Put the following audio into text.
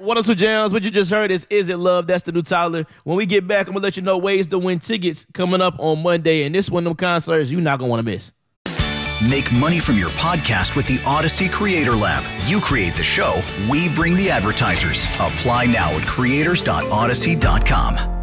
One or two jams. What you just heard is It Love? That's the new Tyler. When we get back, I'm going to let you know ways to win tickets coming up on Monday. And this one of them concerts you're not going to want to miss. Make money from your podcast with the Odyssey Creator Lab. You create the show, we bring the advertisers. Apply now at creators.odyssey.com.